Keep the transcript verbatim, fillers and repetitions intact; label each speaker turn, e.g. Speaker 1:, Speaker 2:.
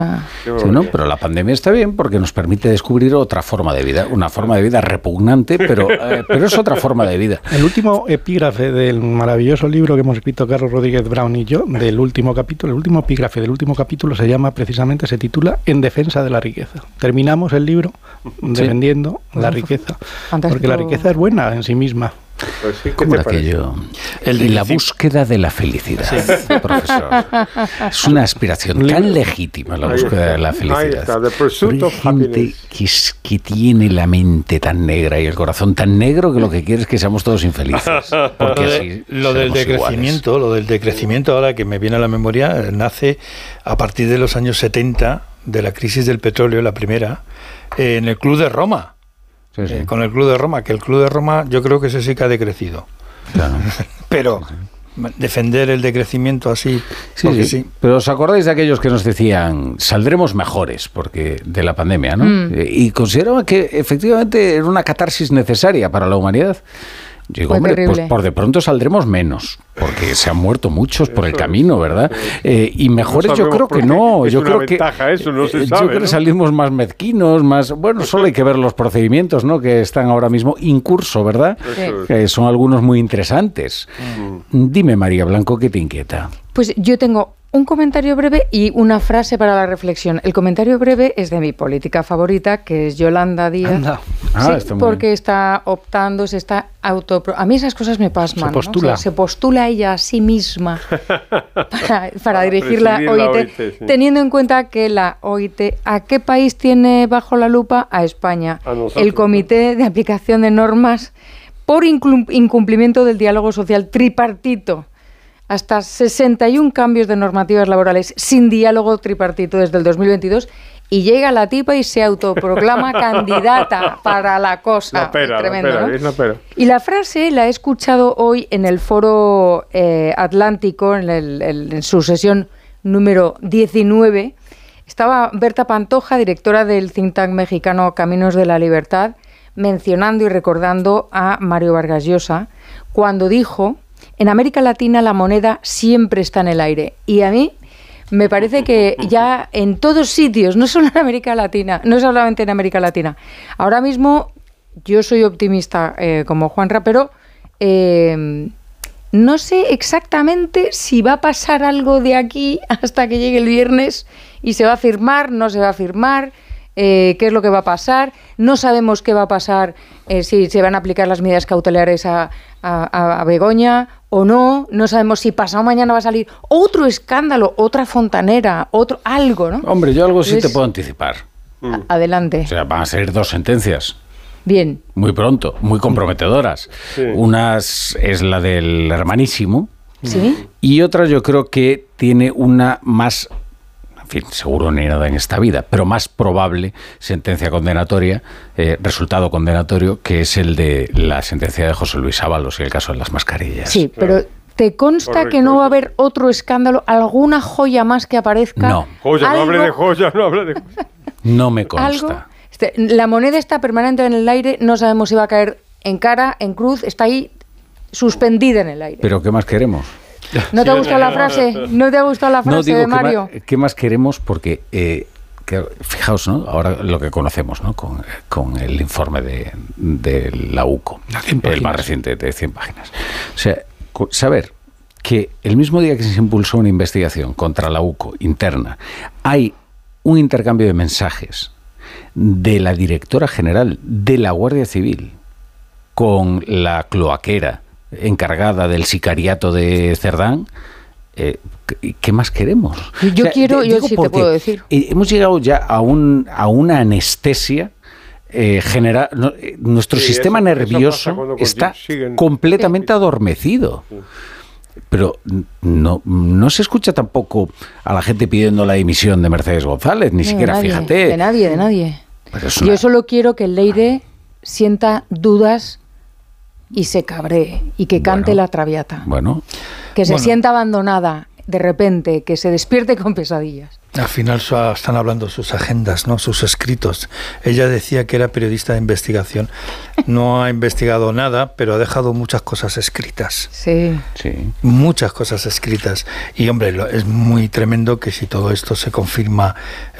Speaker 1: Sí, ¿no? Pero la pandemia está bien porque nos permite descubrir otra forma de vida, una forma de vida repugnante, pero, eh, pero es otra forma de vida.
Speaker 2: El último epígrafe del maravilloso libro que hemos escrito Carlos Rodríguez Brown y yo, del último capítulo, el último epígrafe del último capítulo se llama precisamente, se titula En defensa de la riqueza. Terminamos el libro defendiendo sí. la riqueza, Fantástico. Porque la riqueza es buena en sí misma.
Speaker 3: Pues sí,
Speaker 1: ¿Cómo era aquello? El, la búsqueda de la felicidad, sí. profesor. Es una aspiración tan legítima la búsqueda de la felicidad.
Speaker 3: Pero hay
Speaker 1: gente que, es, que tiene la mente tan negra y el corazón tan negro que lo que quiere es que seamos todos infelices. Porque
Speaker 4: lo, de,
Speaker 1: así
Speaker 4: lo del decrecimiento, iguales. lo del decrecimiento ahora que me viene a la memoria, nace a partir de los años setenta, de la crisis del petróleo, la primera, eh, en el Club de Roma. Sí, sí. Eh, con el Club de Roma, que el Club de Roma yo creo que ese sí que ha decrecido. Claro. Pero sí. defender el decrecimiento así,
Speaker 1: sí, sí. sí. Pero ¿os acordáis de aquellos que nos decían saldremos mejores porque de la pandemia, ¿no? Mm. Y consideraban que efectivamente era una catarsis necesaria para la humanidad. Yo digo, hombre, pues por de pronto saldremos menos, porque se han muerto muchos por el camino, ¿verdad? Eh, y mejores no yo creo que no.
Speaker 3: Es
Speaker 1: yo
Speaker 3: una
Speaker 1: creo
Speaker 3: ventaja
Speaker 1: que
Speaker 3: eso, no se
Speaker 1: yo
Speaker 3: sabe,
Speaker 1: creo
Speaker 3: ¿no?
Speaker 1: que salimos más mezquinos, más bueno, solo hay que ver los procedimientos, ¿no? Que están ahora mismo en curso, ¿verdad?
Speaker 3: Sí.
Speaker 1: Que son algunos muy interesantes. Mm. Dime, María Blanco, ¿qué te inquieta?
Speaker 5: Pues yo tengo un comentario breve y una frase para la reflexión. El comentario breve es de mi política favorita, que es Yolanda Díaz.
Speaker 2: Anda.
Speaker 1: Ah,
Speaker 5: sí,
Speaker 1: está muy
Speaker 5: porque
Speaker 1: bien.
Speaker 5: está optando, se está auto... A mí esas cosas me pasman.
Speaker 2: Se postula.
Speaker 5: ¿no? O sea, se postula ella a sí misma para, para dirigir la O I T,
Speaker 3: la O I T sí.
Speaker 5: teniendo en cuenta que la O I T, ¿a qué país tiene bajo la lupa? A España.
Speaker 3: A nosotros,
Speaker 5: el Comité de Aplicación de Normas por incumplimiento del diálogo social tripartito. Hasta sesenta y uno cambios de normativas laborales sin diálogo tripartito desde el dos mil veintidós y llega la tipa y se autoproclama candidata para la cosa.
Speaker 3: La pera,
Speaker 5: Tremendo,
Speaker 3: la pera,
Speaker 5: ¿no?
Speaker 3: es la pera.
Speaker 5: Y la frase la he escuchado hoy en el Foro eh, Atlántico, en, el, el, en su sesión número diecinueve. Estaba Berta Pantoja, directora del think tank mexicano Caminos de la Libertad, mencionando y recordando a Mario Vargas Llosa, cuando dijo: en América Latina la moneda siempre está en el aire. Y a mí me parece que ya en todos sitios, no solo en América Latina, no solamente en América Latina. Ahora mismo yo soy optimista eh, como Juanra, pero eh, no sé exactamente si va a pasar algo de aquí hasta que llegue el viernes y se va a firmar, no se va a firmar. Eh, qué es lo que va a pasar, no sabemos qué va a pasar, eh, si se van a aplicar las medidas cautelares a, a, a Begoña o no, no sabemos si pasado mañana va a salir otro escándalo, otra fontanera, otro algo, ¿no?
Speaker 1: Hombre, yo algo sí
Speaker 5: Entonces,
Speaker 1: te puedo anticipar.
Speaker 5: A- adelante.
Speaker 1: O sea, van a salir dos sentencias.
Speaker 5: Bien.
Speaker 1: Muy pronto, muy comprometedoras.
Speaker 3: Sí.
Speaker 1: Una es, es la del hermanísimo.
Speaker 5: ¿Sí?
Speaker 1: Y otra yo creo que tiene una más... En fin, seguro ni nada en esta vida, pero más probable sentencia condenatoria, eh, resultado condenatorio, que es el de la sentencia de José Luis Ábalos y el caso de las mascarillas.
Speaker 5: Sí, pero ¿te consta
Speaker 3: Correcto,
Speaker 5: que no va a
Speaker 3: eso.
Speaker 5: haber otro escándalo, alguna joya más que aparezca?
Speaker 1: No.
Speaker 3: Joya, no
Speaker 5: ¿Algo?
Speaker 3: hable de joya, no hable de joya.
Speaker 1: No me
Speaker 5: ¿Algo?
Speaker 1: consta.
Speaker 5: Este, la moneda está permanente en el aire, no sabemos si va a caer en cara, en cruz, está ahí suspendida en el aire.
Speaker 1: ¿Pero qué más queremos?
Speaker 5: ¿No te ha gustado la frase? ¿No te ha gustado la frase
Speaker 1: No, digo,
Speaker 5: de
Speaker 1: ¿qué
Speaker 5: Mario?
Speaker 1: más, ¿qué más queremos? Porque, eh, que, fijaos, ¿no? Ahora lo que conocemos, ¿no? Con, con el informe de, de la U C O, el más reciente de cien páginas. O sea, saber que el mismo día que se impulsó una investigación contra la U C O interna, hay un intercambio de mensajes de la directora general de la Guardia Civil con la cloaquera encargada del sicariato de Cerdán, eh, ¿qué más queremos?
Speaker 5: Yo o sea, quiero, yo sí te puedo decir.
Speaker 1: Hemos llegado ya a, un, a una anestesia eh, general. No, eh, nuestro
Speaker 3: sí,
Speaker 1: sistema
Speaker 3: eso,
Speaker 1: nervioso
Speaker 3: eso pasa
Speaker 1: está
Speaker 3: siguen...
Speaker 1: completamente adormecido. Sí. Pero no, no se escucha tampoco a la gente pidiendo la dimisión de Mercedes González, ni
Speaker 5: no,
Speaker 1: siquiera,
Speaker 5: de nadie,
Speaker 1: fíjate.
Speaker 5: De nadie, de nadie.
Speaker 1: Una...
Speaker 5: Yo solo quiero que el Leire sienta dudas y se cabree y que cante
Speaker 1: bueno,
Speaker 5: la Traviata.
Speaker 1: Bueno.
Speaker 5: Que se
Speaker 4: bueno.
Speaker 5: sienta abandonada de repente, que se despierte con pesadillas.
Speaker 4: Al final están hablando sus agendas, ¿no? Sus escritos. Ella decía que era periodista de investigación. No ha investigado nada, pero ha dejado muchas cosas escritas.
Speaker 5: Sí.
Speaker 1: Sí.
Speaker 4: Muchas cosas escritas. Y, hombre, es muy tremendo que si todo esto se confirma